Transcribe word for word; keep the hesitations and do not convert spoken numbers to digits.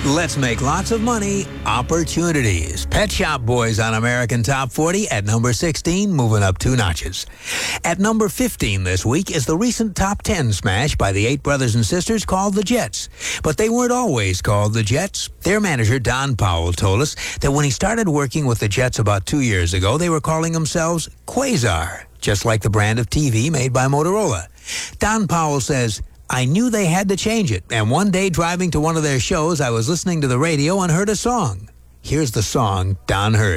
Let's make lots of money. Opportunities. Pet Shop Boys on American Top forty at number sixteen, moving up two notches. At number fifteen this week is the recent Top ten smash by the eight brothers and sisters called the Jets. But they weren't always called the Jets. Their manager, Don Powell, told us that when he started working with the Jets about two years ago, they were calling themselves Quasar, just like the brand of T V made by Motorola. Don Powell says, I knew they had to change it, and one day driving to one of their shows, I was listening to the radio and heard a song. Here's the song Don heard.